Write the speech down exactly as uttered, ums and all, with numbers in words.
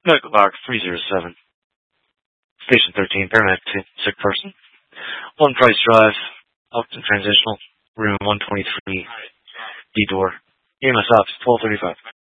Medical box three zero seven. Station thirteen, paramedic two, sick person. One Price Drive, Elkton Transitional, room one twenty-three, D door. E M S office, twelve thirty-five.